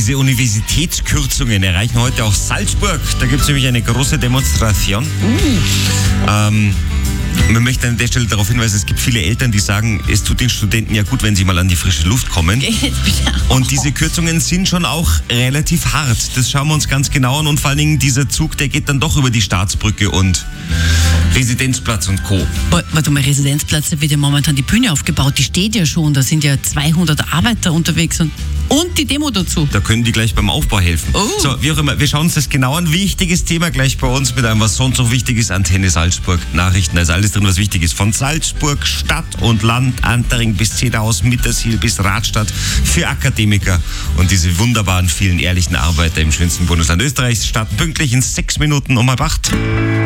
Diese Universitätskürzungen erreichen heute auch Salzburg. Da gibt es nämlich eine große Demonstration. Man möchte an der Stelle darauf hinweisen, es gibt viele Eltern, die sagen, es tut den Studenten ja gut, wenn sie mal an die frische Luft kommen. Und diese Kürzungen sind schon auch relativ hart. Das schauen wir uns ganz genau an. Und vor allen Dingen dieser Zug, der geht dann doch über die Staatsbrücke und Residenzplatz und Co. Warte mal, Residenzplatz, da wird ja momentan die Bühne aufgebaut. Die steht ja schon. Da sind ja 200 Arbeiter unterwegs und die Demo dazu. Da können die gleich beim Aufbau helfen. Oh. So, wie auch immer, wir schauen uns das genau an. Wichtiges Thema gleich bei uns mit einem, was sonst noch wichtig ist, Antenne Salzburg. Nachrichten, also alles drin, was wichtig ist. Von Salzburg, Stadt und Land, Antering bis Zederhaus, Mittersiel bis Radstadt für Akademiker und diese wunderbaren, vielen ehrlichen Arbeiter im schönsten Bundesland Österreichs starten pünktlich in 6 Minuten um 7:30.